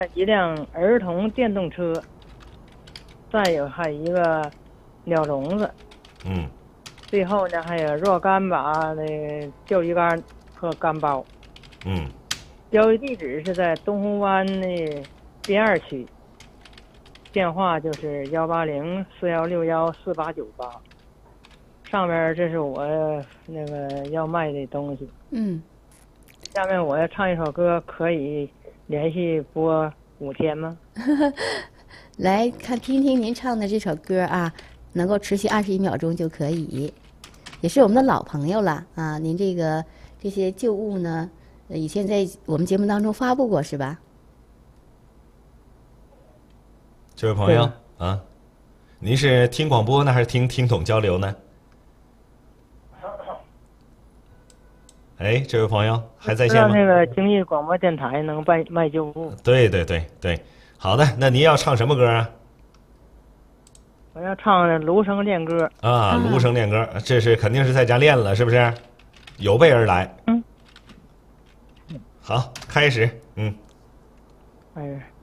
一辆儿童电动车，再有还有一个鸟笼子， 嗯最后呢还有若干把那钓鱼竿和竿包。 嗯， 交易地址是在东湖湾的边二区，电话就是18041614898。上面这是我那个要卖的东西。 嗯， 下面我要唱一首歌，可以连续播5天吗？ 来听听您唱的这首歌啊，能够持续21秒钟就可以，也是我们的老朋友了啊。您这些旧物呢，以前在我们节目当中发布过是吧？ 这位朋友啊，您是听广播呢，还是听筒交流呢？哎，这位朋友还在线吗？ 那个经济广播电台能卖旧物。 对对对对，好的，那您要唱什么歌啊？ 我要唱《芦笙恋歌》。 啊，芦笙恋歌，这是肯定是在家练了，是不是？有备而来。 嗯。 好，开始。嗯。 哎。